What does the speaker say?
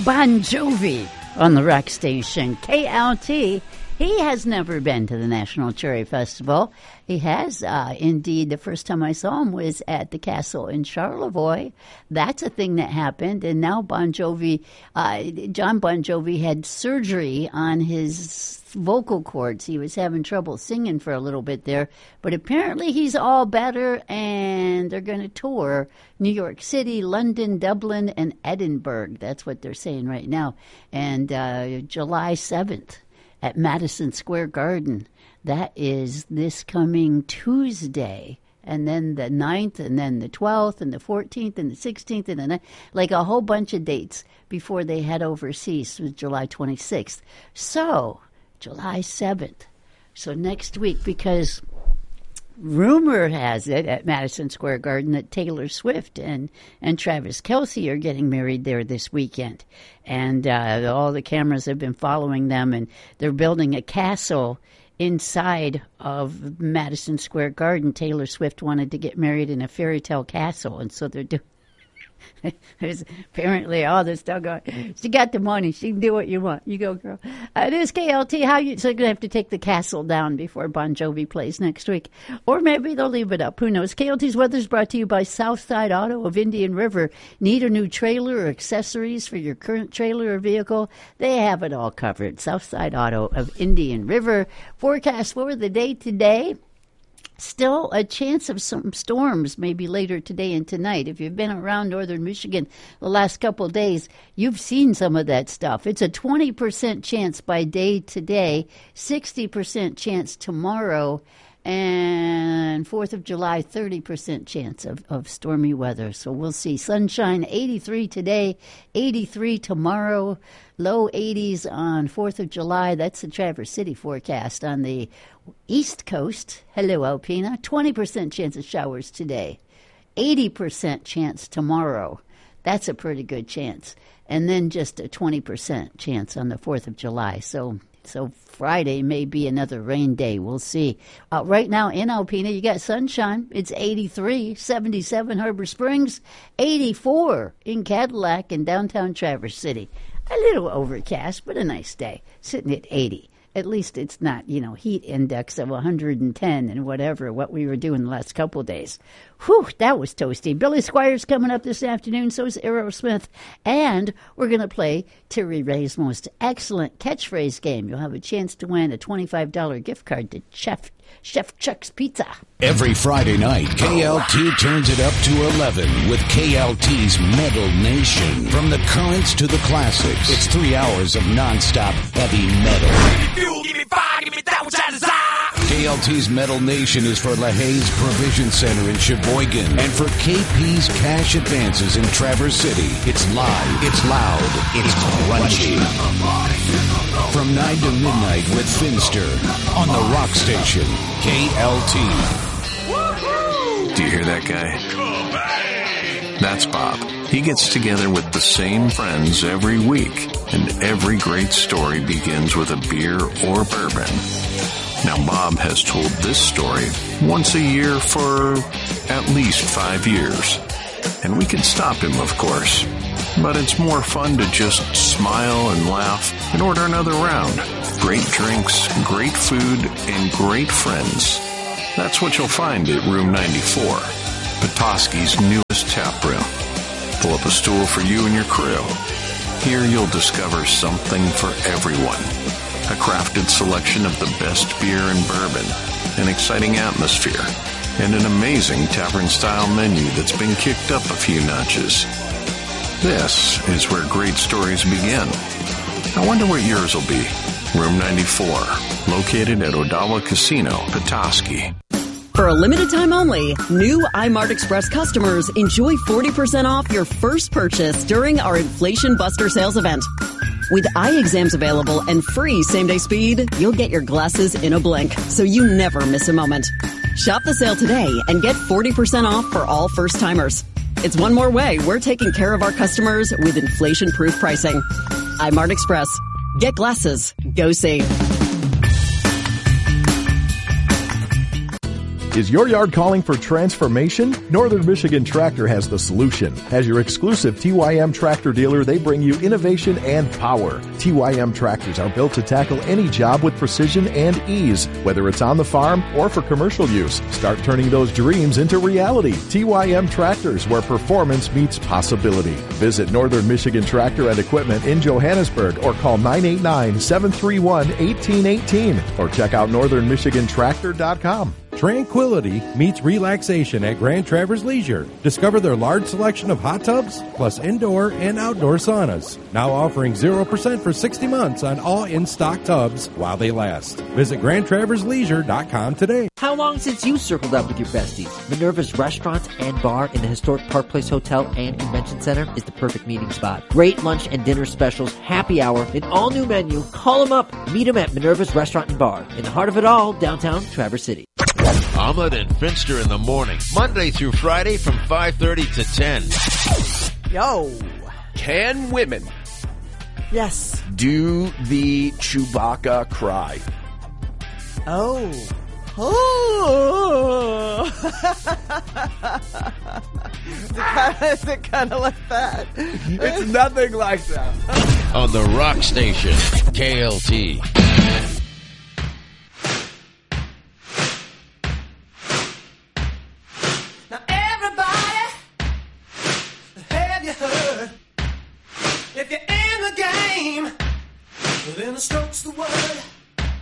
Bon Jovi on the rock station KLT. He has never been to the National Cherry Festival. He has, indeed. The first time I saw him was at the castle in Charlevoix. That's a thing that happened. And now Bon Jovi, John Bon Jovi had surgery on his vocal cords. He was having trouble singing for a little bit there. But apparently he's all better, and they're going to tour New York City, London, Dublin, and Edinburgh. That's what they're saying right now. And July 7th. At Madison Square Garden. That is this coming Tuesday. And then the 9th, and then the 12th, and the 14th, and the 16th, and the 9th. Like a whole bunch of dates before they head overseas with July 26th. So, July 7th. So next week, because rumor has it at Madison Square Garden that Taylor Swift and Travis Kelce are getting married there this weekend. And all the cameras have been following them, and they're building a castle inside of Madison Square Garden. Taylor Swift wanted to get married in a fairy tale castle, and so they're doing. There's apparently all this stuff going. She got the money. She can do what you want. You go, girl. This KLT. So you're going to have to take the castle down before Bon Jovi plays next week. Or maybe they'll leave it up. Who knows? KLT's weather is brought to you by Southside Auto of Indian River. Need a new trailer or accessories for your current trailer or vehicle? They have it all covered. Southside Auto of Indian River. Forecast for the day today. Still a chance of some storms maybe later today and tonight. If you've been around northern Michigan the last couple of days, you've seen some of that stuff. It's a 20% chance by day today, 60% chance tomorrow, and 4th of July, 30% chance of stormy weather. So we'll see. Sunshine, 83 today, 83 tomorrow, low 80s on 4th of July. That's the Traverse City forecast. On the East Coast, hello Alpena, 20% chance of showers today, 80% chance tomorrow. That's a pretty good chance. And then just a 20% chance on the 4th of July. So Friday may be another rain day. We'll see. Right now in Alpena, you got sunshine. It's 83, 77 Harbor Springs, 84 in Cadillac and downtown Traverse City. A little overcast, but a nice day. Sitting at 80. At least it's not, heat index of 110 and whatever, what we were doing the last couple of days. Whew, that was toasty. Billy Squire's coming up this afternoon, so is Aerosmith. And we're going to play Terry Ray's most excellent catchphrase game. You'll have a chance to win a $25 gift card to Chef Chuck's Pizza. Every Friday night, KLT turns it up to 11 with KLT's Metal Nation. From the currents to the classics, it's 3 hours of nonstop heavy metal. KLT's Metal Nation is for LaHaye's Provision Center in Sheboygan and for KP's Cash Advances in Traverse City. It's live, it's loud, it's crunchy. From 9 to midnight with Finster on the rock station, KLT. Do you hear that guy? That's Bob. He gets together with the same friends every week, and every great story begins with a beer or bourbon. Now, Bob has told this story once a year for at least 5 years. And we can stop him, of course. But it's more fun to just smile and laugh and order another round. Great drinks, great food, and great friends. That's what you'll find at Room 94, Petoskey's newest tap room. Pull up a stool for you and your crew. Here you'll discover something for everyone. A crafted selection of the best beer and bourbon, an exciting atmosphere, and an amazing tavern-style menu that's been kicked up a few notches. This is where great stories begin. I wonder what yours will be. Room 94, located at Odawa Casino, Petoskey. For a limited time only, new iMart Express customers enjoy 40% off your first purchase during our Inflation Buster sales event. With eye exams available and free same-day speed, you'll get your glasses in a blink, so you never miss a moment. Shop the sale today and get 40% off for all first-timers. It's one more way we're taking care of our customers with inflation-proof pricing. iMart Express. Get glasses. Go see. Is your yard calling for transformation? Northern Michigan Tractor has the solution. As your exclusive TYM tractor dealer, they bring you innovation and power. TYM tractors are built to tackle any job with precision and ease, whether it's on the farm or for commercial use. Start turning those dreams into reality. TYM Tractors, where performance meets possibility. Visit Northern Michigan Tractor and Equipment in Johannesburg or call 989-731-1818 or check out northernmichigantractor.com. Tranquility meets relaxation at Grand Traverse Leisure. Discover their large selection of hot tubs, plus indoor and outdoor saunas. Now offering 0% for 60 months on all in-stock tubs while they last. Visit GrandTraverseLeisure.com today. How long since you circled up with your besties? Minerva's Restaurant and Bar in the historic Park Place Hotel and Convention Center is the perfect meeting spot. Great lunch and dinner specials, happy hour, an all-new menu. Call them up. Meet them at Minerva's Restaurant and Bar in the heart of it all, downtown Traverse City. Ahmed and Finster in the morning, Monday through Friday from 5:30 to 10. Yo. Can women do the Chewbacca cry? Oh. Is it kind of like that? It's nothing like that. On the Rock Station, KLT. If you're in the game, then the stroke's the word.